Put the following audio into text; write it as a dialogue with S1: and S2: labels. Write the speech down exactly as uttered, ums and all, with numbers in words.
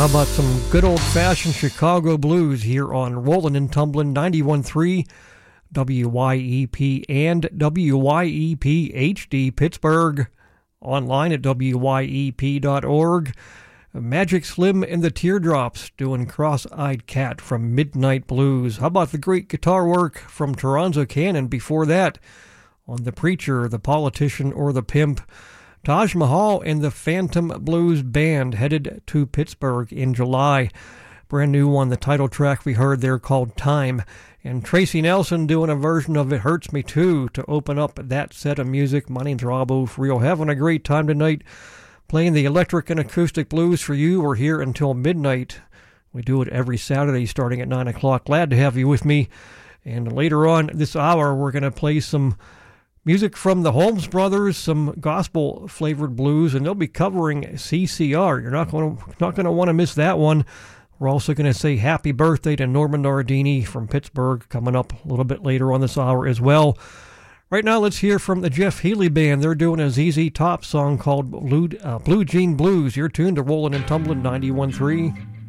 S1: How about some good old-fashioned Chicago blues here on Rollin' and Tumblin' ninety-one point three W Y E P and W Y E P H D Pittsburgh, online at W Y E P dot org. Magic Slim and the Teardrops doing Cross-Eyed Cat from Midnight Blues. How about the great guitar work from Toronzo Cannon before that on The Preacher, The Politician, or The Pimp? Taj Mahal and the Phantom Blues Band headed to Pittsburgh in July. Brand new one, the title track we heard there called Time. And Tracy Nelson doing a version of It Hurts Me Too to open up that set of music. My name's Rob O'Friel. Having a great time tonight playing the electric and acoustic blues for you. We're here until midnight. We do it every Saturday starting at nine o'clock. Glad to have you with me. And later on this hour, we're going to play some music from the Holmes Brothers, some gospel-flavored blues, and they'll be covering C C R. You're not going to not going to want to miss that one. We're also going to say happy birthday to Norman Nardini from Pittsburgh coming up a little bit later on this hour as well. Right now, let's hear from the Jeff Healey Band. They're doing a Z Z Top song called Blue, uh, Blue Jean Blues. You're tuned to Rollin' and Tumblin' ninety-one point three.